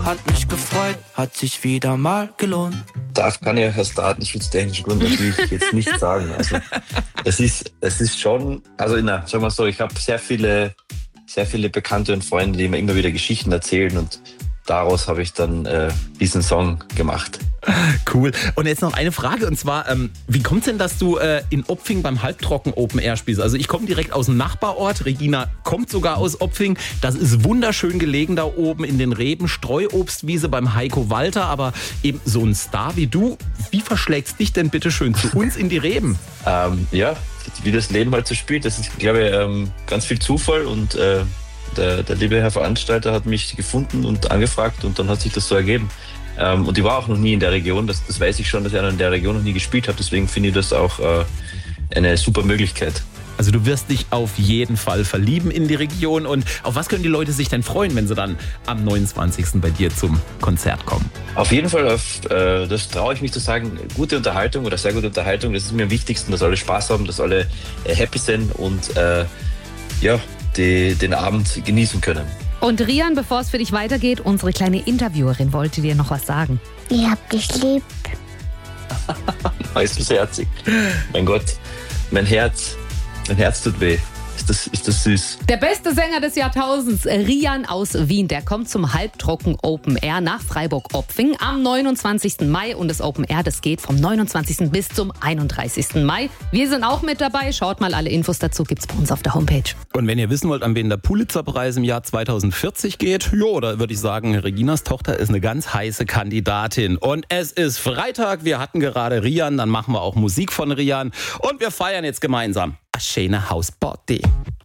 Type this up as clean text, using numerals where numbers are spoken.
hat mich gefreut, hat sich wieder mal gelohnt. Kann ich aus datenschutztechnischen Gründen natürlich jetzt nicht sagen. Also es ist schon, also sagen wir so, ich habe sehr viele Bekannte und Freunde, die mir immer wieder Geschichten erzählen und daraus habe ich dann diesen Song gemacht. Cool. Und jetzt noch eine Frage, und zwar, wie kommt es denn, dass du in Opfing beim Halbtrocken Open Air spielst? Also ich komme direkt aus dem Nachbarort, Regina kommt sogar aus Opfing. Das ist wunderschön gelegen da oben in den Reben, Streuobstwiese beim Heiko Walter, aber eben so ein Star wie du, wie verschlägt's dich denn bitte schön zu uns in die Reben? Ja, wie das Leben halt so spielt, das ist, glaube ich, ganz viel Zufall und der liebe Herr Veranstalter hat mich gefunden und angefragt und dann hat sich das so ergeben. Und ich war auch noch nie in der Region, das weiß ich schon, dass ich in der Region noch nie gespielt habe, deswegen finde ich das auch eine super Möglichkeit. Also du wirst dich auf jeden Fall verlieben in die Region. Und auf was können die Leute sich denn freuen, wenn sie dann am 29. bei dir zum Konzert kommen? Auf jeden Fall, das traue ich mich zu sagen, gute Unterhaltung oder sehr gute Unterhaltung, das ist mir am wichtigsten, dass alle Spaß haben, dass alle happy sind und den Abend genießen können. Und Rian, bevor es für dich weitergeht, unsere kleine Interviewerin wollte dir noch was sagen. Ich hab dich lieb. Ist das herzig. Mein Gott, mein Herz tut weh. Ist das süß. Der beste Sänger des Jahrtausends, Rian aus Wien, der kommt zum Halbtrocken Open Air nach Freiburg-Opfing am 29. Mai. Und das Open Air, das geht vom 29. bis zum 31. Mai. Wir sind auch mit dabei. Schaut mal, alle Infos dazu gibt's bei uns auf der Homepage. Und wenn ihr wissen wollt, an wen der Pulitzerpreis im Jahr 2040 geht, da würde ich sagen, Reginas Tochter ist eine ganz heiße Kandidatin. Und es ist Freitag, wir hatten gerade Rian, dann machen wir auch Musik von Rian und wir feiern jetzt gemeinsam. A schöne Hausparty.